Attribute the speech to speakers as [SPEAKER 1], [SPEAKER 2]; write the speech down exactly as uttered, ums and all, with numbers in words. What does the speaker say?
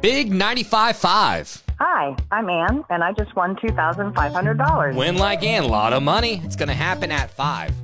[SPEAKER 1] Big ninety-five five.
[SPEAKER 2] Hi, I'm Ann, and I just won two thousand five hundred dollars.
[SPEAKER 1] Win like Ann, lot of money. It's going to happen at five.